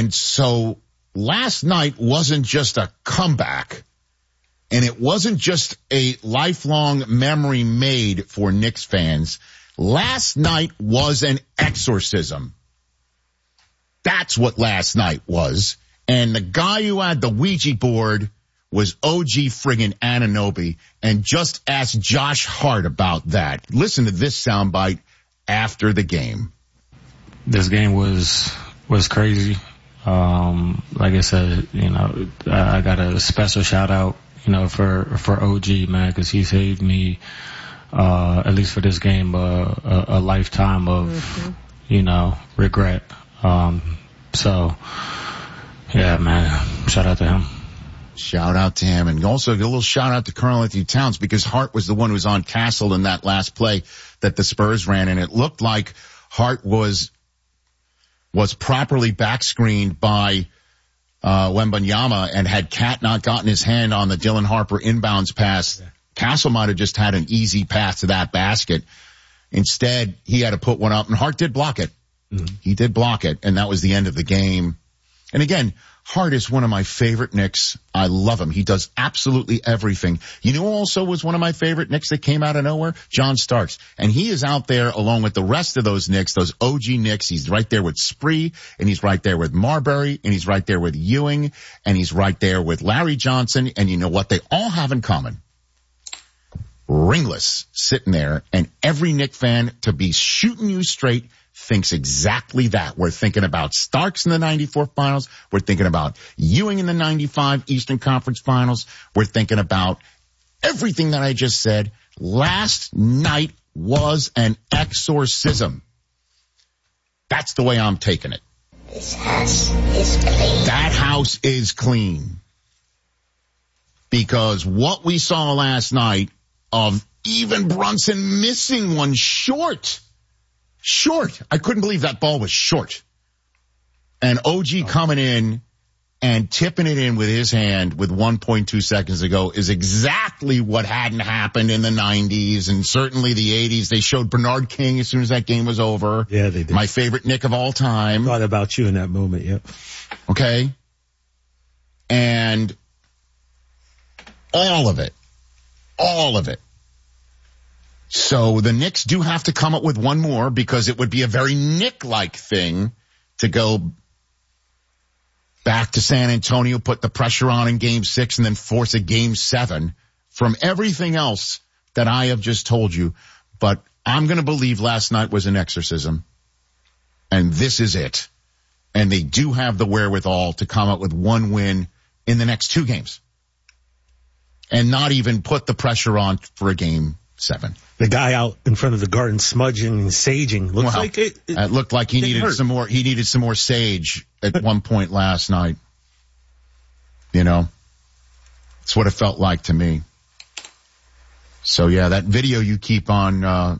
And so last night wasn't just a comeback, and it wasn't just a lifelong memory made for Knicks fans. Last night was an exorcism. That's what last night was. And the guy who had the Ouija board was OG friggin' Anunoby. And just ask Josh Hart about that. Listen to this soundbite after the game. This game was crazy. Like I said, I got a special shout out, for OG, man, because he saved me, at least for this game, a lifetime of, regret. So, yeah, man, shout out to him. Shout out to him. And also a little shout out to Karl Anthony Towns, because Hart was the one who was on Castle in that last play that the Spurs ran, and it looked like Hart was properly back screened by Wembanyama, and had Cat not gotten his hand on the Dylan Harper inbounds pass, Castle might have just had an easy pass to that basket. Instead, he had to put one up, and Hart did block it. Mm-hmm. He did block it, and that was the end of the game. And again, Hart is one of my favorite Knicks. I love him. He does absolutely everything. You know who also was one of my favorite Knicks that came out of nowhere? John Starks. And he is out there along with the rest of those Knicks, those OG Knicks. He's right there with Spree, and he's right there with Marbury, and he's right there with Ewing, and he's right there with Larry Johnson. And you know what they all have in common? Ringless, sitting there, and every Knick fan, to be shooting you straight, thinks exactly that. We're thinking about Starks in the 94 finals. We're thinking about Ewing in the 95 Eastern Conference finals. We're thinking about everything that I just said. Last night was an exorcism. That's the way I'm taking it. This house is clean. That house is clean. Because what we saw last night of even Brunson missing one short. I couldn't believe that ball was short. And OG coming in and tipping it in with his hand with 1.2 seconds to go is exactly what hadn't happened in the 90s and certainly the 80s. They showed Bernard King as soon as that game was over. Yeah, they did. My favorite Knick of all time. Thought about you in that moment, yep. Okay. And all of it. So the Knicks do have to come up with one more, because it would be a very Knick-like thing to go back to San Antonio, put the pressure on in Game 6, and then force a Game 7 from everything else that I have just told you. But I'm going to believe last night was an exorcism, and this is it. And they do have the wherewithal to come up with one win in the next 2 games and not even put the pressure on for a Game 7. The guy out in front of the garden smudging and saging looks like it looked like he needed some more. He needed some more sage at one point last night. It's what it felt like to me. So yeah, that video you keep on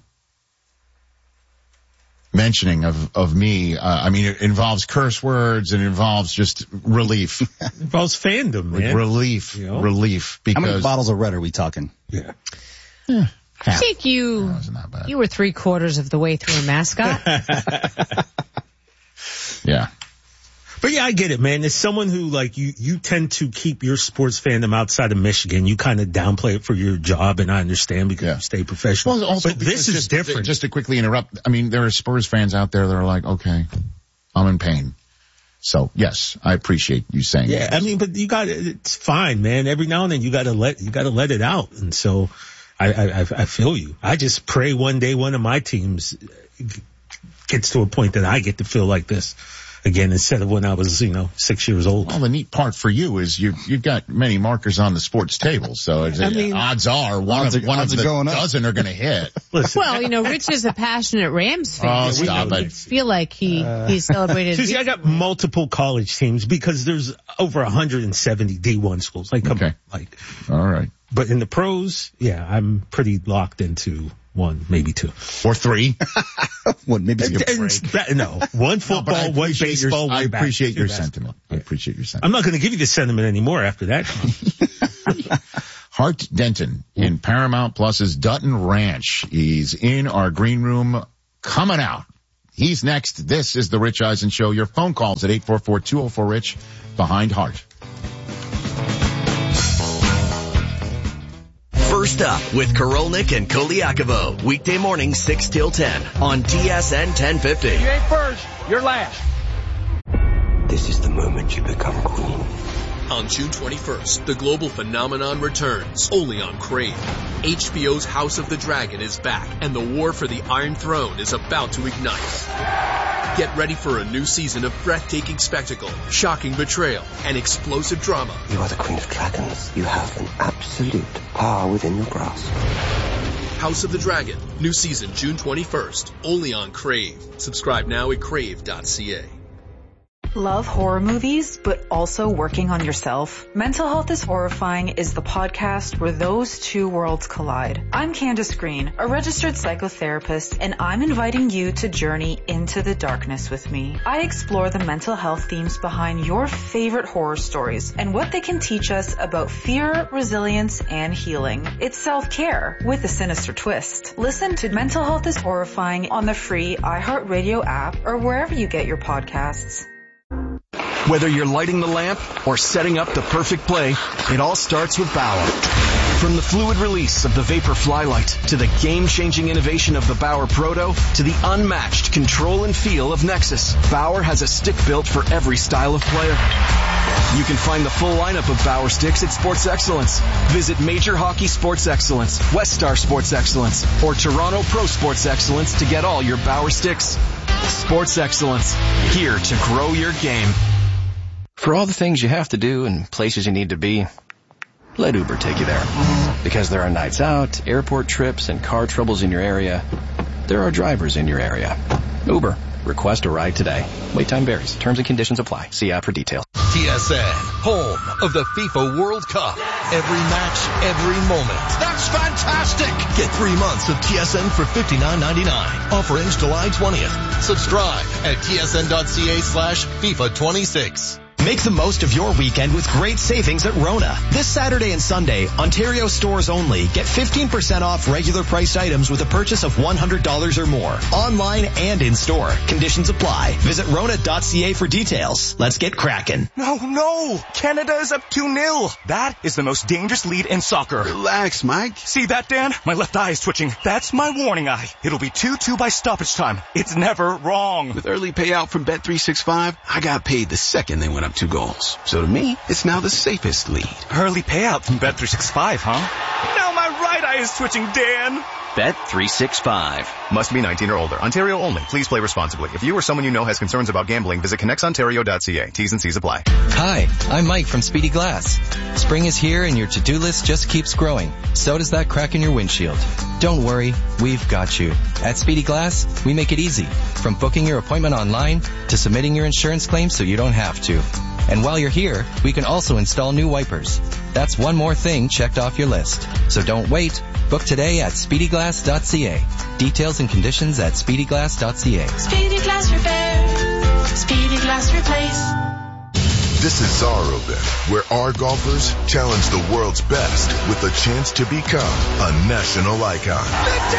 mentioning of me. It involves curse words and it involves just relief. It involves fandom, man. Relief. Because how many bottles of red are we talking? Yeah. I think you were 3/4 of the way through a mascot. Yeah. But yeah, I get it, man. As someone who, like, you tend to keep your sports fandom outside of Michigan. You kind of downplay it for your job, and I understand because you stay professional. Well, also but this is different. Just to quickly interrupt, there are Spurs fans out there that are like, okay, I'm in pain. So, yes, I appreciate you saying that. Yeah, but it's fine, man. Every now and then you gotta let it out. And so I feel you. I just pray one day one of my teams gets to a point that I get to feel like this again instead of when I was, 6 years old. Well, the neat part for you is you've got many markers on the sports table, so odds are one of the dozen are going to hit. Listen. Well, Rich is a passionate Rams fan. Oh, stop it. I feel like he celebrated. Susie, I got multiple college teams because there's over 170 D1 schools. All right. But in the pros, I'm pretty locked into one, maybe 2. Or 3. Maybe No, one football, one baseball. I appreciate your sentiment. I'm not going to give you the sentiment anymore after that. Hart Denton in Paramount Plus's Dutton Ranch. He's in our green room coming out. He's next. This is the Rich Eisen Show. Your phone calls at 844-204-RICH behind Hart. First Up with Korolnik and Koliakovo. Weekday morning 6 till 10 on TSN 1050. You ain't first, you're last. This is the moment you become queen. On June 21st, the global phenomenon returns, only on Crave. HBO's House of the Dragon is back, and the war for the Iron Throne is about to ignite. Get ready for a new season of breathtaking spectacle, shocking betrayal, and explosive drama. You are the Queen of Dragons. You have an absolute power within your grasp. House of the Dragon, new season June 21st, only on Crave. Subscribe now at crave.ca. Love horror movies, but also working on yourself? Mental Health is Horrifying is the podcast where those two worlds collide. I'm Candace Green, a registered psychotherapist, and I'm inviting you to journey into the darkness with me. I explore the mental health themes behind your favorite horror stories and what they can teach us about fear, resilience, and healing. It's self-care with a sinister twist. Listen to Mental Health is Horrifying on the free iHeartRadio app or wherever you get your podcasts. Whether you're lighting the lamp or setting up the perfect play, it all starts with Bauer. From the fluid release of the Vapor Flylight to the game-changing innovation of the Bauer Proto to the unmatched control and feel of Nexus, Bauer has a stick built for every style of player. You can find the full lineup of Bauer sticks at Sports Excellence. Visit Major Hockey Sports Excellence, West Star Sports Excellence, or Toronto Pro Sports Excellence to get all your Bauer sticks. Sports Excellence, here to grow your game. For all the things you have to do and places you need to be, let Uber take you there. Because there are nights out, airport trips, and car troubles in your area, there are drivers in your area. Uber. Request a ride today. Wait time varies. Terms and conditions apply. See app for details. TSN, home of the FIFA World Cup. Every match, every moment. That's fantastic! Get 3 months of TSN for $59.99. Offer ends July 20th. Subscribe at tsn.ca/FIFA26. Make the most of your weekend with great savings at Rona. This Saturday and Sunday, Ontario stores only. Get 15% off regular priced items with a purchase of $100 or more. Online and in store. Conditions apply. Visit Rona.ca for details. Let's get cracking. No! Canada is up 2-0. That is the most dangerous lead in soccer. Relax, Mike. See that, Dan? My left eye is twitching. That's my warning eye. It'll be 2-2 by stoppage time. It's never wrong. With early payout from Bet365, I got paid the second they went up 2 goals. So to me, it's now the safest lead. Early payout from Bet365, huh? Now my right eye is twitching, Dan. Bet365. Must be 19 or older. Ontario only. Please play responsibly. If you or someone you know has concerns about gambling, visit connectsontario.ca. T's and C's apply. Hi, I'm Mike from Speedy Glass. Spring is here and your to-do list just keeps growing. So does that crack in your windshield. Don't worry, we've got you. At Speedy Glass, we make it easy. From booking your appointment online to submitting your insurance claim so you don't have to. And while you're here, we can also install new wipers. That's one more thing checked off your list. So don't wait. Book today at speedyglass.ca. Details and conditions at speedyglass.ca. Speedy Glass Repair. Speedy Glass Replace. This is Zarobin, where our golfers challenge the world's best with a chance to become a national icon.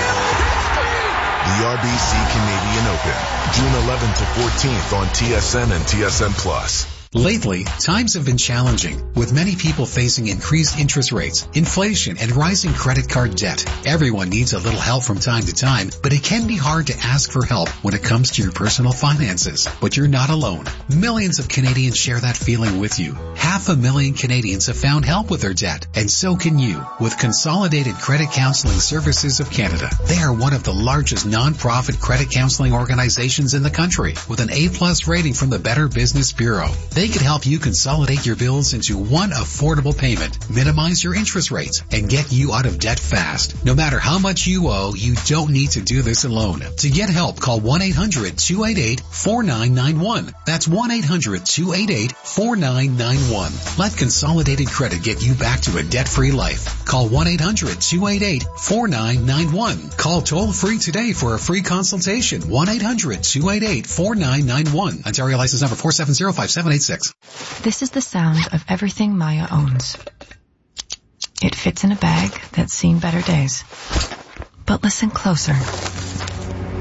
The RBC Canadian Open, June 11th to 14th on TSN and TSN Plus. Lately, times have been challenging, with many people facing increased interest rates, inflation, and rising credit card debt. Everyone needs a little help from time to time, but it can be hard to ask for help when it comes to your personal finances. But you're not alone. Millions of Canadians share that feeling with you. 500,000 Canadians have found help with their debt, and so can you, with Consolidated Credit Counseling Services of Canada. They are one of the largest non-profit credit counseling organizations in the country, with an A+ rating from the Better Business Bureau. They can help you consolidate your bills into one affordable payment, minimize your interest rates, and get you out of debt fast. No matter how much you owe, you don't need to do this alone. To get help, call 1-800-288-4991. That's 1-800-288-4991. Let Consolidated Credit get you back to a debt-free life. Call 1-800-288-4991. Call toll-free today for a free consultation. 1-800-288-4991. Ontario license number 4705786. This is the sound of everything Maya owns. It fits in a bag that's seen better days. But listen closer.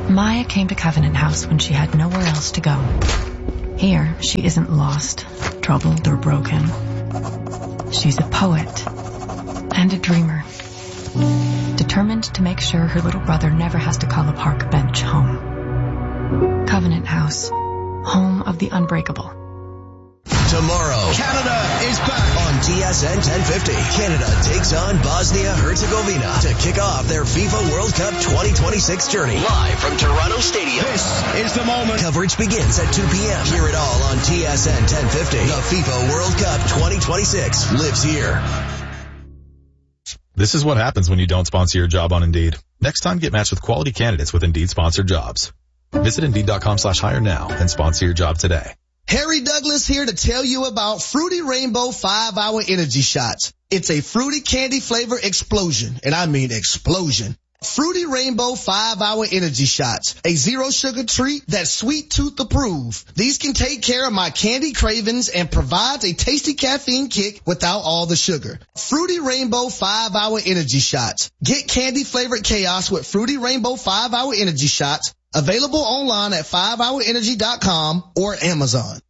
Maya came to Covenant House when she had nowhere else to go. Here, she isn't lost, troubled, or broken. She's a poet and a dreamer, determined to make sure her little brother never has to call a park bench home. Covenant House, home of the unbreakable. Tomorrow, Canada is back on TSN 1050. Canada takes on Bosnia-Herzegovina to kick off their FIFA World Cup 2026 journey. Live from Toronto Stadium. This is the moment. Coverage begins at 2 p.m. Hear it all on TSN 1050. The FIFA World Cup 2026 lives here. This is what happens when you don't sponsor your job on Indeed. Next time, get matched with quality candidates with Indeed sponsored jobs. Visit Indeed.com/hire now and sponsor your job today. Harry Douglas here to tell you about Fruity Rainbow 5-Hour Energy Shots. It's a fruity candy flavor explosion, and I mean explosion. Fruity Rainbow 5-Hour Energy Shots, a zero sugar treat that's sweet tooth approved. These can take care of my candy cravings and provides a tasty caffeine kick without all the sugar. Fruity Rainbow 5-Hour Energy Shots. Get candy flavored chaos with Fruity Rainbow 5-Hour Energy Shots. Available online at 5hourenergy.com or Amazon.